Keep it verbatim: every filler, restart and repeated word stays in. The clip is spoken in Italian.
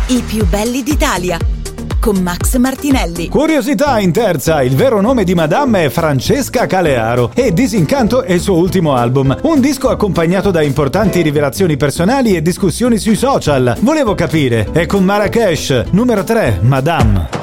I più belli d'Italia, con Max Martinelli. Curiosità in terza: il vero nome di Madame è Francesca Calearo e Disincanto è il suo ultimo album, un disco accompagnato da importanti rivelazioni personali e discussioni sui social. Volevo capire, è con Marrakesh, numero tre, Madame.